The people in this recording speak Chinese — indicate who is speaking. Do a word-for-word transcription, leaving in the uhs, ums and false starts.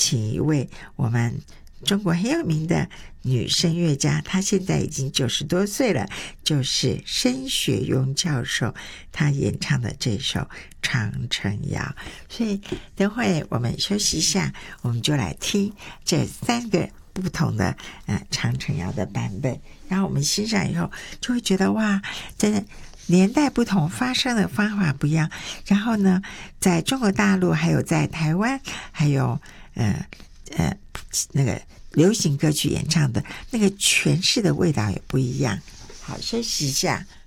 Speaker 1: 请一位我们中国很有名的女声乐家，她现在已经九十多岁了，就是申雪庸教授，她演唱的这首《长城谣》。所以等会我们休息一下，我们就来听这三个不同的呃长城谣的版本，然后我们欣赏以后就会觉得哇，真的年代不同，发声的方法不一样。然后呢，在中国大陆，还有在台湾，还有呃呃那个流行歌曲演唱的那个诠释的味道也不一样。好，休息一下。